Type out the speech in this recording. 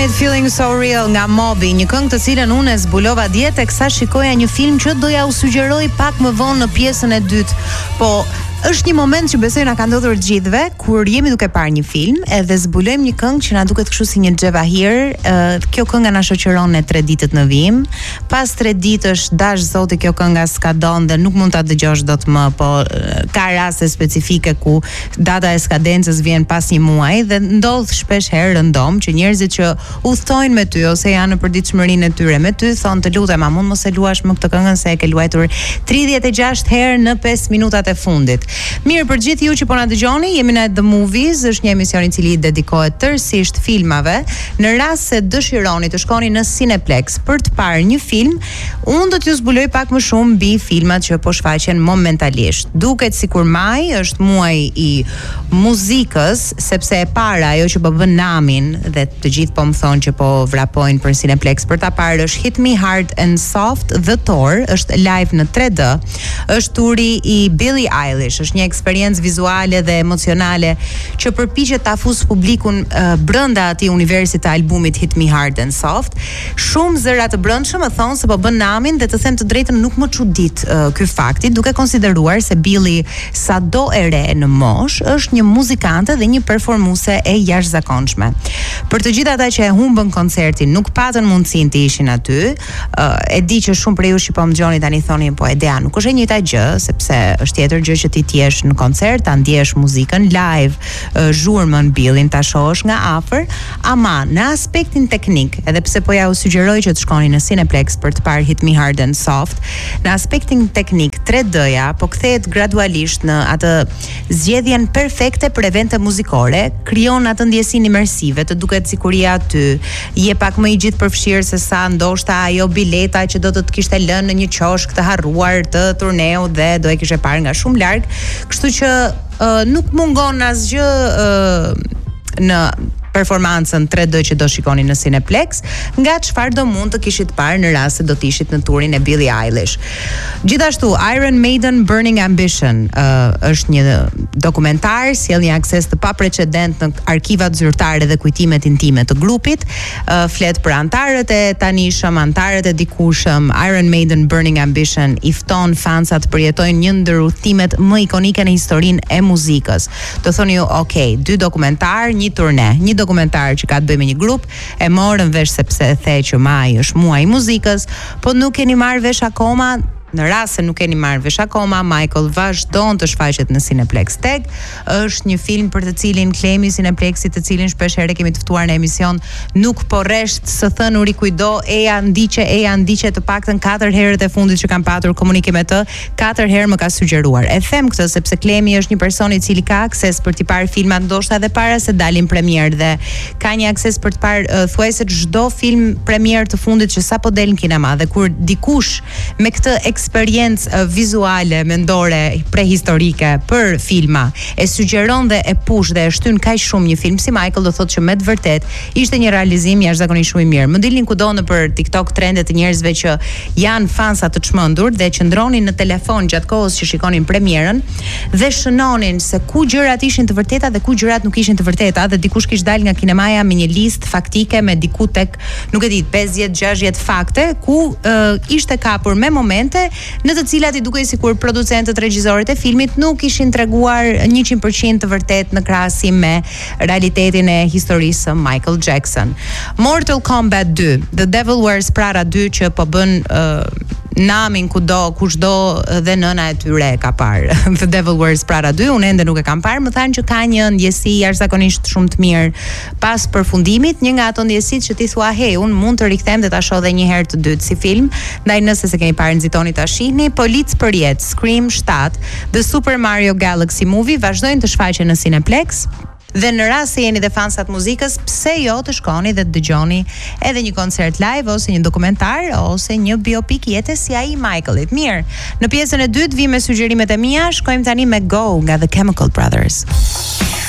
Tonight Feeling So Real nga Moby, një këngë të cilën unë e zbulova dje teksa shikoja një film që doja u sugjeroj pak më vonë në pjesën e dytë. Po është një moment që besoj na ka ndodhur të gjithëve kur jemi duke parë një film edhe zbulojmë një këngë që na duket kështu si një xhevahir. Kjo kënga na shoqëron në 3 ditët në vim. Pas 3 ditësh dash zoti kjo kënga skadon dhe nuk mund ta dëgjosh dot më, po ka raste specifike ku data e skadencës vjen pas një muaji dhe ndodh shpesh herë rëndom që njerëzit që udhtojnë me ty ose janë në përditshmërinë e tyre me ty thonë të lutem, a mund mos e luash më këtë këngën se e ke luajtur 36 herë në 5 minutat e fundit. Mirë, për gjithë ju që po na dëgjoni, jemi në The Movies, është një emision i cili dedikohet tërësisht filmave. Në rast se dëshironi të shkoni në Cineplex për të parë një film, unë do t'ju zbuloj pak më shumë mbi filmat që po shfaqen momentalisht. Duket sikur maj është muaj i muzikës, sepse e para ajo që po bën namin dhe të gjithë po më thonë që po vrapojnë për Cineplex për ta parë është Hit Me Hard and Soft The Tour, është live në 3D. Është turi i Billie Eilish, është një eksperiencë vizuale dhe emocionale që përpiqet ta fusë publikun brenda atij universit të albumit Hit Me Hard and Soft. Shumë zëra të brendshëm më thonë se po bën namin dhe të them të drejtën nuk më çudit ky fakti, duke konsideruar se Billie sado e re në mosh është një muzikante dhe një performuese e jashtëzakonshme. Për të gjithë ata që e humbën koncertin, nuk patën mundësinë të ishin aty, e di që shumë prej jush që po më dëgjoni tani thoni po Edea, nuk është e njëjta gjë, sepse është tjetër gjë që ti t'jesh në koncert, ta ndjesh muzikën live, zhurmën Billin ta shohësh nga afër, ama në aspektin teknik, edhe pse po ja u sugjeroj që të shkoni në Cineplex për të parë Hit Me Hard and Soft, në aspektin teknik 3D-ja po kthehet gradualisht në atë zgjedhjen perfekte për evente muzikore, krijon atë ndjesinë imersive, të duket sikur je aty, je pak më i gjithë përfshirë se sa ndoshta ajo bileta që do të kishte lënë në një qoshk të harruar të turneut dhe do e kishe parë nga shumë larg, kështu që nuk mungon asgjë në performancën 3D që do shikoni në Cineplex, nga çfarë do mund të kishit parë në rast se do të ishit në turin e Billie Eilish. Gjithashtu Iron Maiden Burning Ambition është një dokumentar, sjell një akses të paprecedent në arkivat zyrtare dhe kujtimet intime të grupit, flet për antarët e tanishëm, antarët e dikurshëm. Iron Maiden Burning Ambition i fton fansat të përjetojnë një ndër udhëtimet më ikonike në historinë e muzikës. Do thoni ju, okay, 2 dokumentar, një turne, një dokumentar që ka të bëjë me një grup, e morën vesh sepse the që maj është muaj i muzikës, po nuk keni marrë vesh akoma. Në rast se nuk keni marrë vesh akoma, Michael vazhdon të shfaqet në Cineplex Tag. Është një film për të cilin klemi Cineplexit, të cilin shpesh herë kemi të ftuar në emision, nuk po rresht së thënë uri kujdo, eja ndiqe të paktën 4 herët e fundit që kam patur komunikim me të, 4 herë më ka sugjeruar. E them këtë sepse Klemi është një person i cili ka akses për të parë filmat ndoshta edhe para se dalin premier dhe ka një akses për të parë thuajse çdo film premier të fundit që sapo del në kinema, dhe kur dikush me këtë eksperiencë vizuale, mendore, prehistorike për filma, e sugjeron dhe e push dhe e shtyn kaq shumë një film si Michael, do thotë që me të vërtet ishte një realizim jashtëzakonisht shumë i mirë. Më dilnin kudo në për TikTok trendet të njerëzve që janë fansa të çmendur dhe qëndronin në telefon gjatë kohës që shikonin premierën dhe shënonin se ku gjërat ishin të vërteta dhe ku gjërat nuk ishin të vërteta, dhe dikush kishte dalë nga kinemaja me një listë faktike me diku tek, nuk e di, 50-60 fakte ku ishte kapur me momente në të cilat i dukej sikur producentët, regjisorët e filmit nuk ishin treguar 100% të vërtet në krahasim me realitetin e historisë së Michael Jackson. Mortal Kombat 2, The Devil Wears Prada 2 që po bën namin kushdo dhe nëna e tyre ka parë. The Devil Wears Prada 2, unë ende nuk e kam parë, më thanë që ka një ndjesi jashtëzakonisht shumë të mirë pas përfundimit, një nga ato ndjesit që ti thua, hey, unë mund të rikthem dhe ta shoh edhe një herë të dytë si film, ndaj nëse se keni parë nxitoni ta shihni. Polic për jetë, Scream 7, The Super Mario Galaxy Movie vazhdojnë të shfaqen në Cineplex. Dhe në rast se jeni dhe fansat muzikës, pse jo të shkoni dhe të dëgjoni edhe një koncert live ose një dokumentar ose një biopic jetës si ai Michaelit. Mirë, në pjesën e dytë vi me sugjerimet e mia, shkojmë tani me Go nga The Chemical Brothers.